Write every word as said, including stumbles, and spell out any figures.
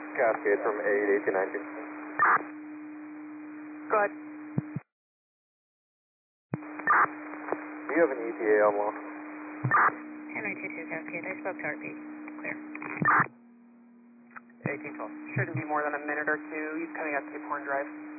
Cascade from eight eighteen nineteen. Go ahead. Do you have an E T A on lock? Henry two two Cascade, I spoke to R P. Clear. eighteen twelve. Shouldn't be more than a minute or two. He's coming up Cape Horn Drive.